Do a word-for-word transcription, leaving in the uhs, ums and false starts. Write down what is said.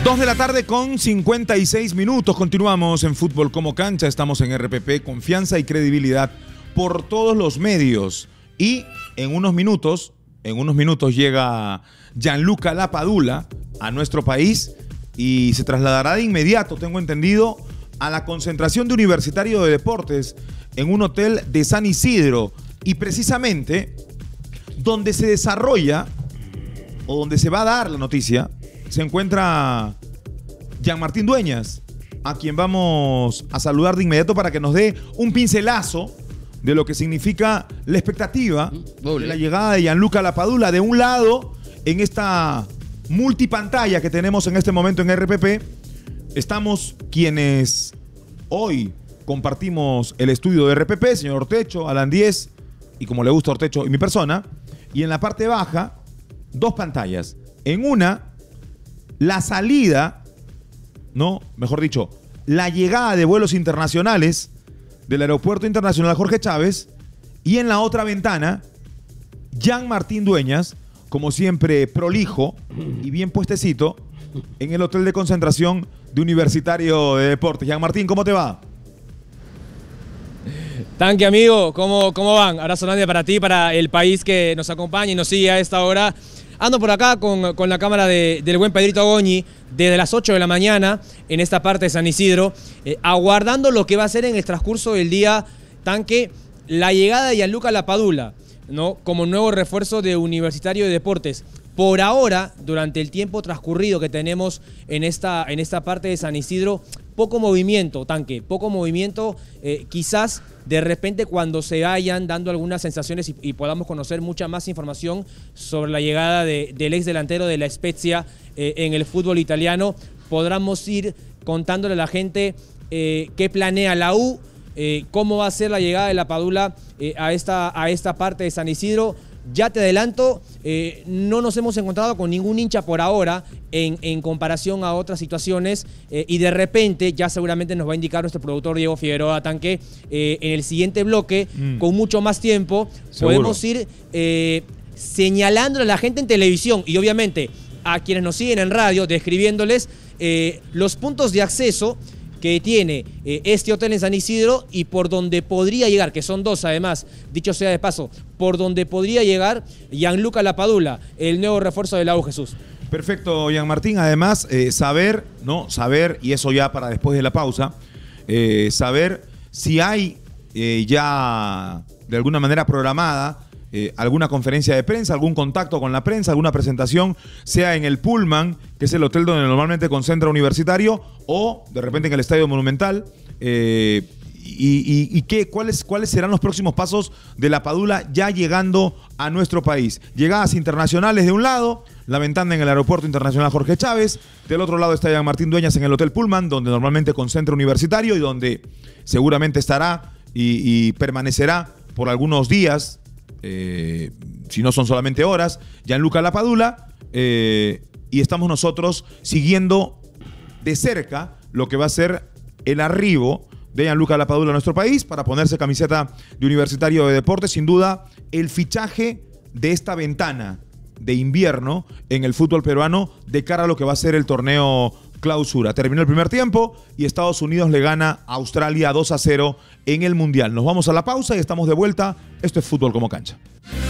dos de la tarde con cincuenta y seis minutos. Continuamos en Fútbol como Cancha. Estamos en R P P, confianza y credibilidad por todos los medios. Y en unos minutos, en unos minutos llega Gianluca Lapadula a nuestro país y se trasladará de inmediato, tengo entendido, a la concentración de Universitario de Deportes en un hotel de San Isidro. Y precisamente donde se desarrolla o donde se va a dar la noticia se encuentra Jean-Martín Dueñas, a quien vamos a saludar de inmediato para que nos dé un pincelazo de lo que significa la expectativa de la llegada de Gianluca Lapadula. De un lado, en esta multipantalla que tenemos en este momento en R P P, estamos quienes hoy compartimos el estudio de R P P, señor Ortecho, Alan Díez, y como le gusta Ortecho, y mi persona. Y en la parte baja, dos pantallas. En una, la salida, no, mejor dicho, la llegada de vuelos internacionales del Aeropuerto Internacional Jorge Chávez, y en la otra ventana, Jean-Martín Dueñas, como siempre prolijo y bien puestecito, en el hotel de concentración de Universitario de Deportes. Jean-Martín, ¿cómo te va? Tanque, amigo, ¿cómo, cómo van? Abrazo grande para ti, para el país que nos acompaña y nos sigue a esta hora. Ando por acá con, con la cámara de, del buen Pedrito Goñi desde las ocho de la mañana en esta parte de San Isidro, eh, aguardando lo que va a ser en el transcurso del día, Tanque, la llegada de Gianluca Lapadula, ¿no? Como nuevo refuerzo de Universitario de Deportes. Por ahora, durante el tiempo transcurrido que tenemos en esta, en esta parte de San Isidro, poco movimiento, Tanque, poco movimiento, eh, quizás de repente cuando se vayan dando algunas sensaciones y, y podamos conocer mucha más información sobre la llegada de, del ex delantero de la Spezia eh, en el fútbol italiano, podamos ir contándole a la gente eh, qué planea la U, eh, cómo va a ser la llegada de Lapadula eh, a, esta, a esta parte de San Isidro. Ya te adelanto, eh, no nos hemos encontrado con ningún hincha por ahora en, en comparación a otras situaciones eh, y de repente ya seguramente nos va a indicar nuestro productor Diego Figueroa, Tanque, eh, en el siguiente bloque, mm. con mucho más tiempo, ¿seguro? Podemos ir eh, señalándole a la gente en televisión y obviamente a quienes nos siguen en radio, describiéndoles eh, los puntos de acceso que tiene eh, este hotel en San Isidro y por donde podría llegar, que son dos además, dicho sea de paso, por donde podría llegar Gianluca Lapadula, el nuevo refuerzo de la U, Jesús. Perfecto, Jean-Martín. Además, eh, saber, ¿no? Saber, y eso ya para después de la pausa, eh, saber si hay eh, ya de alguna manera programada Eh, alguna conferencia de prensa, algún contacto con la prensa, alguna presentación, sea en el Pullman, que es el hotel donde normalmente concentra Universitario, o de repente en el Estadio Monumental. Eh, y y, y qué, ¿cuáles, ¿Cuáles serán los próximos pasos de Lapadula ya llegando a nuestro país? Llegadas internacionales de un lado, la ventana en el Aeropuerto Internacional Jorge Chávez, del otro lado está Jean-Martín Dueñas en el Hotel Pullman, donde normalmente concentra Universitario y donde seguramente estará y, y permanecerá por algunos días, Eh, si no son solamente horas, Gianluca Lapadula, eh, y estamos nosotros siguiendo de cerca lo que va a ser el arribo de Gianluca Lapadula a nuestro país para ponerse camiseta de Universitario de Deportes. Sin duda, el fichaje de esta ventana de invierno en el fútbol peruano de cara a lo que va a ser el torneo Clausura. Terminó el primer tiempo y Estados Unidos le gana a Australia dos a cero en el Mundial. Nos vamos a la pausa y estamos de vuelta. Esto es Fútbol como Cancha.